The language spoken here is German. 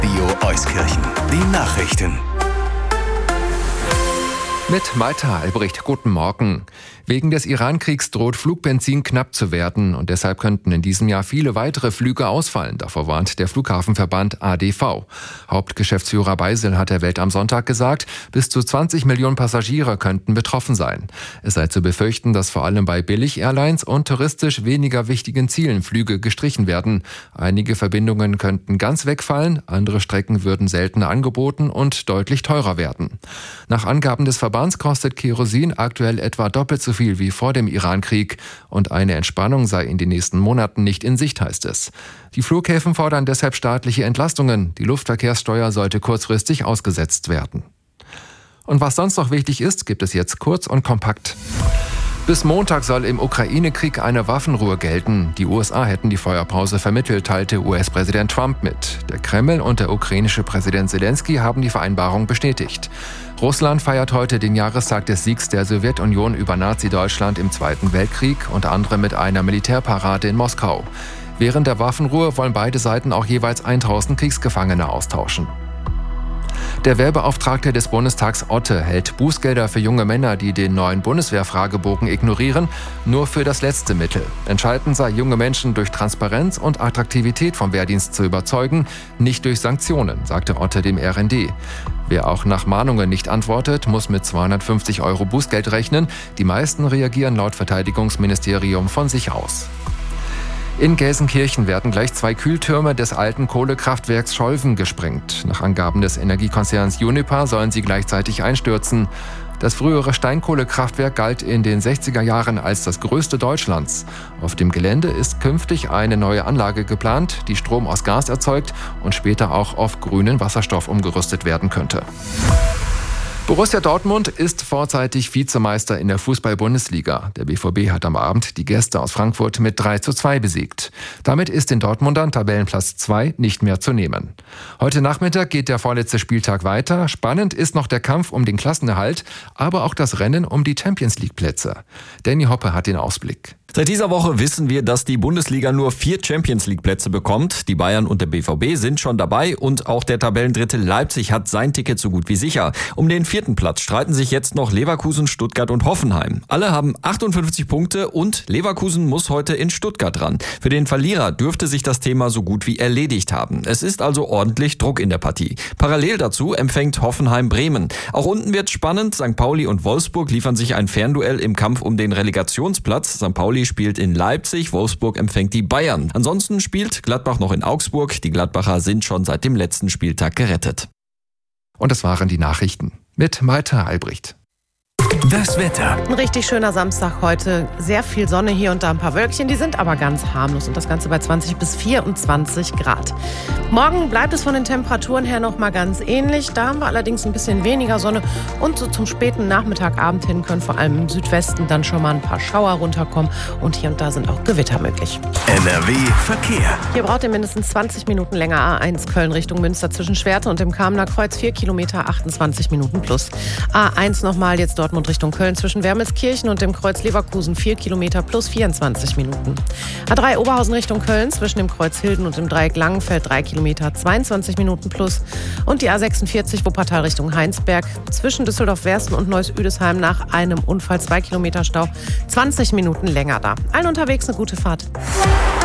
Radio Euskirchen, die Nachrichten. Mit Maita Albrecht, guten Morgen. Wegen des Iran-Kriegs droht Flugbenzin knapp zu werden und deshalb könnten in diesem Jahr viele weitere Flüge ausfallen. Davor warnt der Flughafenverband ADV. Hauptgeschäftsführer Beisel hat der Welt am Sonntag gesagt, bis zu 20 Millionen Passagiere könnten betroffen sein. Es sei zu befürchten, dass vor allem bei Billig-Airlines und touristisch weniger wichtigen Zielen Flüge gestrichen werden. Einige Verbindungen könnten ganz wegfallen, andere Strecken würden seltener angeboten und deutlich teurer werden. Nach Angaben des Verbands kostet Kerosin aktuell etwa doppelt so viel wie vor dem Iran-Krieg und eine Entspannung sei in den nächsten Monaten nicht in Sicht, heißt es. Die Flughäfen fordern deshalb staatliche Entlastungen. Die Luftverkehrssteuer sollte kurzfristig ausgesetzt werden. Und was sonst noch wichtig ist, gibt es jetzt kurz und kompakt. Bis Montag soll im Ukraine-Krieg eine Waffenruhe gelten. Die USA hätten die Feuerpause vermittelt, teilte US-Präsident Trump mit. Der Kreml und der ukrainische Präsident Zelensky haben die Vereinbarung bestätigt. Russland feiert heute den Jahrestag des Siegs der Sowjetunion über Nazi-Deutschland im Zweiten Weltkrieg, unter anderem mit einer Militärparade in Moskau. Während der Waffenruhe wollen beide Seiten auch jeweils 1000 Kriegsgefangene austauschen. Der Wehrbeauftragte des Bundestags Otte hält Bußgelder für junge Männer, die den neuen Bundeswehrfragebogen ignorieren, nur für das letzte Mittel. Entscheidend sei, junge Menschen durch Transparenz und Attraktivität vom Wehrdienst zu überzeugen, nicht durch Sanktionen, sagte Otte dem RND. Wer auch nach Mahnungen nicht antwortet, muss mit 250 € Bußgeld rechnen. Die meisten reagieren laut Verteidigungsministerium von sich aus. In Gelsenkirchen werden gleich 2 Kühltürme des alten Kohlekraftwerks Scholven gesprengt. Nach Angaben des Energiekonzerns Uniper sollen sie gleichzeitig einstürzen. Das frühere Steinkohlekraftwerk galt in den 60er Jahren als das größte Deutschlands. Auf dem Gelände ist künftig eine neue Anlage geplant, die Strom aus Gas erzeugt und später auch auf grünen Wasserstoff umgerüstet werden könnte. Borussia Dortmund ist vorzeitig Vizemeister in der Fußball-Bundesliga. Der BVB hat am Abend die Gäste aus Frankfurt mit 3:2 besiegt. Damit ist den Dortmundern Tabellenplatz 2 nicht mehr zu nehmen. Heute Nachmittag geht der vorletzte Spieltag weiter. Spannend ist noch der Kampf um den Klassenerhalt, aber auch das Rennen um die Champions-League-Plätze. Danny Hoppe hat den Ausblick. Seit dieser Woche wissen wir, dass die Bundesliga nur 4 Champions-League-Plätze bekommt. Die Bayern und der BVB sind schon dabei und auch der Tabellendritte Leipzig hat sein Ticket so gut wie sicher. Um den 4. Platz streiten sich jetzt noch Leverkusen, Stuttgart und Hoffenheim. Alle haben 58 Punkte und Leverkusen muss heute in Stuttgart ran. Für den Verlierer dürfte sich das Thema so gut wie erledigt haben. Es ist also ordentlich Druck in der Partie. Parallel dazu empfängt Hoffenheim Bremen. Auch unten wird's spannend. St. Pauli und Wolfsburg liefern sich ein Fernduell im Kampf um den Relegationsplatz. St. Pauli spielt in Leipzig, Wolfsburg empfängt die Bayern. Ansonsten spielt Gladbach noch in Augsburg. Die Gladbacher sind schon seit dem letzten Spieltag gerettet. Und das waren die Nachrichten mit Maita Albrecht. Das Wetter. Ein richtig schöner Samstag heute. Sehr viel Sonne, hier und da ein paar Wölkchen. Die sind aber ganz harmlos und das Ganze bei 20 bis 24 Grad. Morgen bleibt es von den Temperaturen her noch mal ganz ähnlich. Da haben wir allerdings ein bisschen weniger Sonne. Und so zum späten Nachmittag, Abend hin können vor allem im Südwesten dann schon mal ein paar Schauer runterkommen. Und hier und da sind auch Gewitter möglich. NRW Verkehr. Hier braucht ihr mindestens 20 Minuten länger. A1 Köln Richtung Münster zwischen Schwerte und dem Kamener Kreuz 4 Kilometer, 28 Minuten plus. A1 nochmal jetzt Dortmund Richtung Köln zwischen Wermelskirchen und dem Kreuz Leverkusen 4 Kilometer plus 24 Minuten. A3 Oberhausen Richtung Köln zwischen dem Kreuz Hilden und dem Dreieck Langenfeld 3 Kilometer 22 Minuten plus. Und die A46 Wuppertal Richtung Heinsberg zwischen Düsseldorf-Wersten und Neuss-Üdesheim nach einem Unfall 2 Kilometer Stau 20 Minuten länger da. Allen unterwegs eine gute Fahrt.